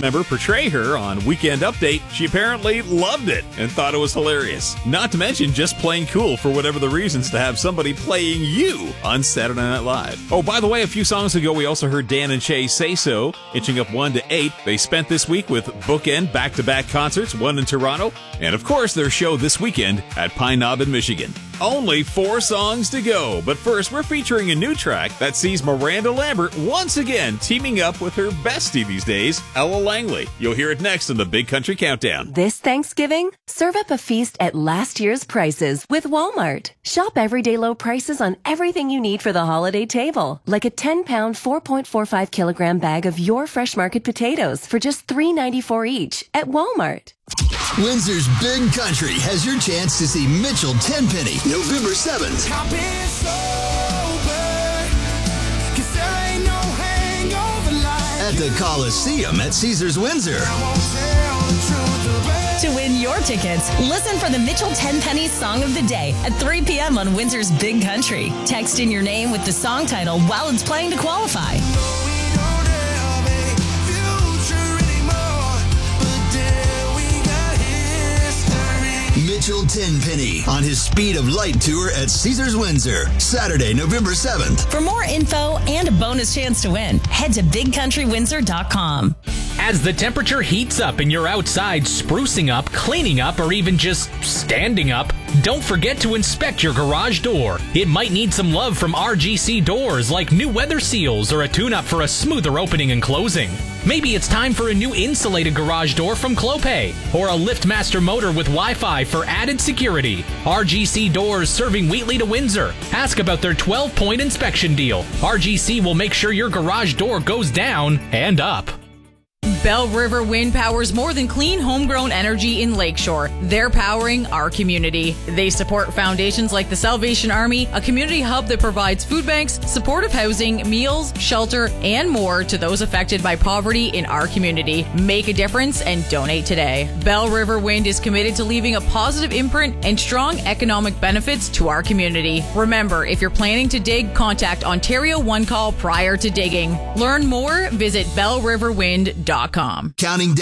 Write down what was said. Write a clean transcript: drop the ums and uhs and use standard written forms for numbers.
member portray her on Weekend Update, she apparently loved it and thought it was hilarious. Not to mention just plain cool for whatever the reasons to have somebody playing you on Saturday Night Live. Oh, by the way, a few songs ago, we also heard Dan and Shay Say So, inching up 1 to 8. They spent this week with bookend back-to-back concerts, one in Toronto, and of course their show this weekend at Pine Knob in Michigan. Only 4 songs to go, but first we're featuring a new track that sees Miranda Lambert once again teaming up with her bestie these days, Ella Langley. You'll hear it next on the Big Country Countdown. This Thanksgiving, serve up a feast at last year's prices with Walmart. Shop everyday low prices on everything you need for the holiday table, like a 10-pound, 4.45 kilogram bag of your Fresh Market potatoes for just $3.94 each at Walmart. Windsor's Big Country has your chance to see Mitchell Tenpenny November 7th. At the Coliseum at Caesars Windsor. To win your tickets, listen for the Mitchell Tenpenny Song of the Day at 3 p.m. on Windsor's Big Country. Text in your name with the song title while it's playing to qualify. Mitchell Tenpenny on his Speed of Light tour at Caesars Windsor, Saturday, November 7th. For more info and a bonus chance to win, head to BigCountryWindsor.com. As the temperature heats up and you're outside sprucing up, cleaning up, or even just standing up, don't forget to inspect your garage door. It might need some love from RGC Doors, like new weather seals or a tune-up for a smoother opening and closing. Maybe it's time for a new insulated garage door from Clopay, or a LiftMaster motor with Wi-Fi for added security. RGC Doors serving Wheatley to Windsor. Ask about their 12-point inspection deal. RGC will make sure your garage door goes down and up. Bell River Wind powers more than clean, homegrown energy in Lakeshore. They're powering our community. They support foundations like the Salvation Army, a community hub that provides food banks, supportive housing, meals, shelter, and more to those affected by poverty in our community. Make a difference and donate today. Bell River Wind is committed to leaving a positive imprint and strong economic benefits to our community. Remember, if you're planning to dig, contact Ontario One Call prior to digging. Learn more, visit bellriverwind.com. Counting down